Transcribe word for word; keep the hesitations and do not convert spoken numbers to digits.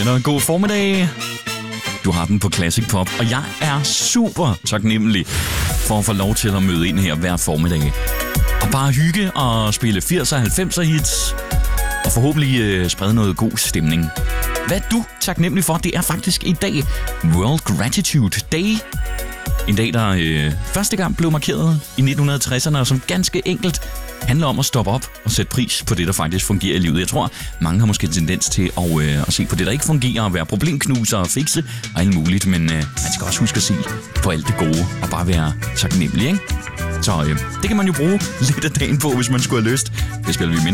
venner. God formiddag. Du har den på Classic Pop, og jeg er super taknemmelig for at få lov til at møde ind her hver formiddag. Og bare hygge og spille firser og halvfemser hits, og forhåbentlig øh, sprede noget god stemning. Hvad er du taknemmelig for? Det er faktisk i dag World Gratitude Day. En dag, der øh, første gang blev markeret i nitten tresserne, og som ganske enkelt handler om at stoppe op og sætte pris på det, der faktisk fungerer i livet. Jeg tror, mange har måske en tendens til at, øh, at se på det, der ikke fungerer, og være problemknuser og fikse og alt muligt. Men øh, man skal også huske at se på alt det gode og bare være taknemmelig, ikke? Så øh, det kan man jo bruge lidt af dagen på, hvis man skulle have lyst. Det spiller vi mindre